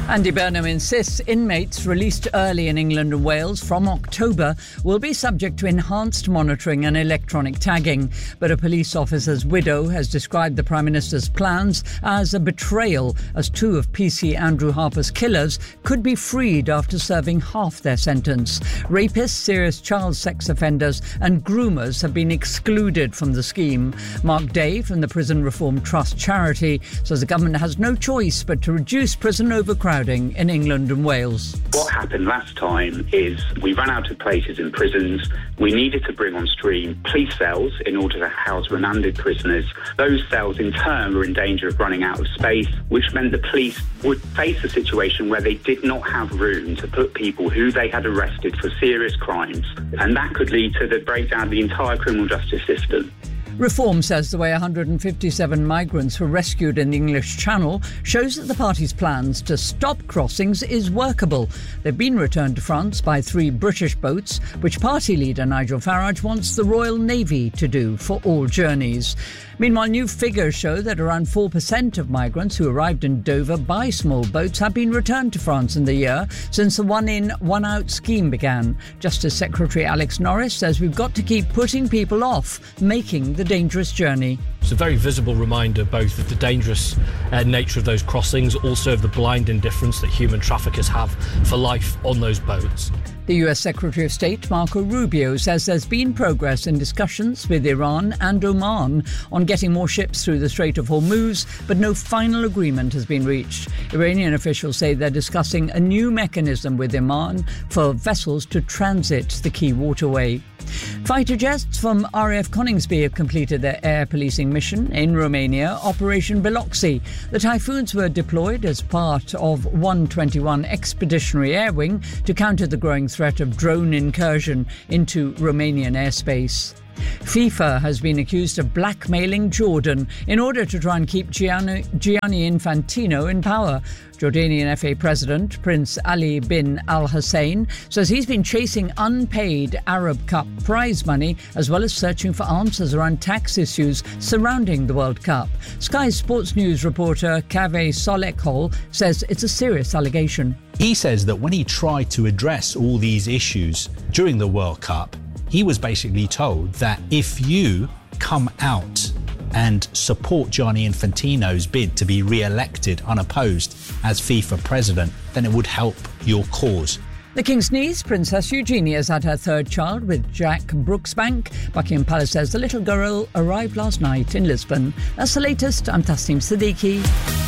Andy Burnham insists inmates released early in England and Wales from October will be subject to enhanced monitoring and electronic tagging. But a police officer's widow has described the Prime Minister's plans as a betrayal, as two of PC Andrew Harper's killers could be freed after serving half their sentence. Rapists, serious child sex offenders and groomers have been excluded from the scheme. Mark Day from the Prison Reform Trust charity says the government has no choice but to reduce prison overcrowding in England and Wales. What happened last time is we ran out of places in prisons. We needed to bring on stream police cells in order to house remanded prisoners. Those cells in turn were in danger of running out of space, which meant the police would face a situation where they did not have room to put people who they had arrested for serious crimes, and that could lead to the breakdown of the entire criminal justice system. Reform says the way 157 migrants were rescued in the English Channel shows that the party's plans to stop crossings is workable. They've been returned to France by 3 British boats, which party leader Nigel Farage wants the Royal Navy to do for all journeys. Meanwhile, new figures show that around 4% of migrants who arrived in Dover by small boats have been returned to France in the year since the one-in, one-out scheme began. Justice Secretary Alex Norris says we've got to keep putting people off making the dangerous journey. It's a very visible reminder both of the dangerous nature of those crossings, also of the blind indifference that human traffickers have for life on those boats. The US Secretary of State Marco Rubio says there's been progress in discussions with Iran and Oman on getting more ships through the Strait of Hormuz, but no final agreement has been reached. Iranian officials say they're discussing a new mechanism with Oman for vessels to transit the key waterway. Fighter jets from RAF Coningsby have completed their air policing mission in Romania, Operation Biloxi. The Typhoons were deployed as part of 121 Expeditionary Air Wing to counter the growing threat of drone incursion into Romanian airspace. FIFA has been accused of blackmailing Jordan in order to try and keep Gianni Infantino in power. Jordanian FA President Prince Ali bin Al Hussein says he's been chasing unpaid Arab Cup prize money as well as searching for answers around tax issues surrounding the World Cup. Sky Sports News reporter Kaveh Solekhol says it's a serious allegation. He says that when he tried to address all these issues during the World Cup, he was basically told that if you come out and support Gianni Infantino's bid to be re-elected unopposed as FIFA president, then it would help your cause. The King's niece, Princess Eugenie, has had her third child with Jack Brooksbank. Buckingham Palace says the little girl arrived last night in Lisbon. That's the latest. I'm Tasneem Siddiqui.